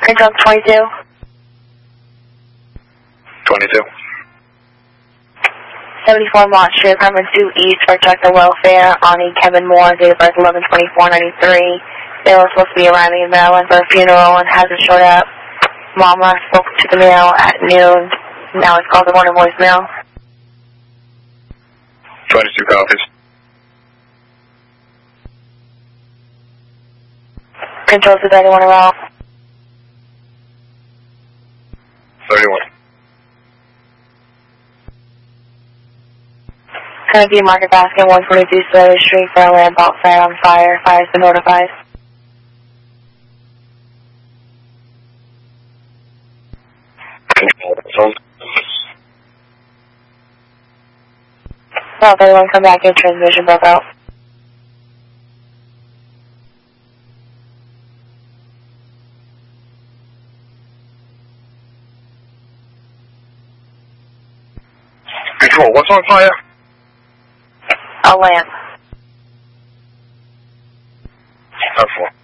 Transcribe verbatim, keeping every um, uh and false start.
Control twenty-two. twenty-two. seventy-four Mott Street, apartment two East, for Director Welfare, Ani Kevin Moore, date of birth eleven twenty-four ninety-three. They were supposed to be arriving in Maryland for a funeral and hasn't showed up. Mama spoke to the mail at noon. Now it's called the morning voicemail. twenty-two copies. Control to thirty-one around. thirty-one. Kennedy Market Basket, one twenty-two Sawyer Street, for a lamp outside on fire. Fire's been notified. Control. Well, thirty-one, come back in, transmission broke out. Control, what's on fire? A lamp. ten four.